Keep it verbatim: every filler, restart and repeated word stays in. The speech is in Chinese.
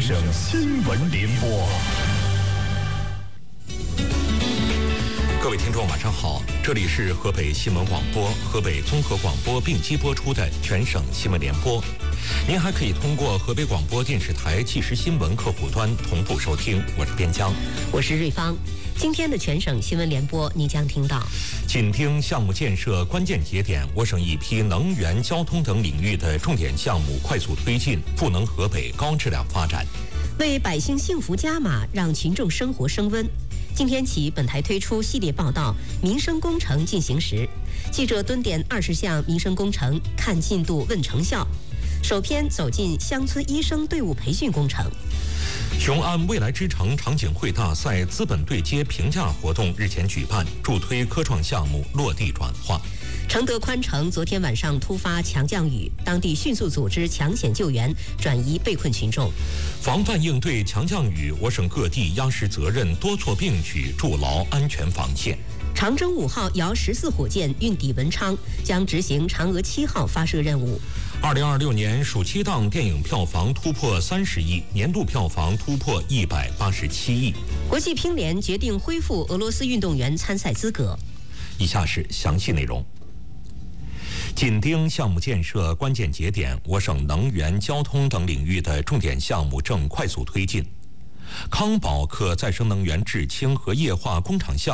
省新闻联播。 各位听众，晚上好，这里是河北新闻广播、河北综合广播并机播出的全省新闻联播。您还可以通过河北广播电视台即时新闻客户端同步收听。我是边疆， 我是瑞芳。今天的全省新闻联播，你将听到： 紧盯项目建设关键节点，我省一批能源、交通等领域的重点项目快速推进，赋能河北高质量发展。 为百姓幸福加码，让群众生活升温。今天起，本台推出系列报道《民生工程进行时》，记者蹲点二十项民生工程，看进度问成效。首篇走进乡村医生队伍培训工程。 雄安未来之城场景会大赛资本对接评价活动日前举办，助推科创项目落地转化。 承德宽城昨天晚上突发强降雨，当地迅速组织抢险救援，转移被困群众。 防范应对强降雨，我省各地压实责任，多措并举，筑牢安全防线。 长征五号遥十四火箭运抵文昌，将执行嫦娥七号发射任务。 二零二六年暑期档电影票房突破三十亿，年度票房突破一百八十七亿。 国际乒联决定恢复俄罗斯运动员参赛资格。 以下是详细内容。紧盯项目建设关键节点，我省能源、交通等领域的重点项目正快速推进。康宝可再生能源制氢和液化工厂项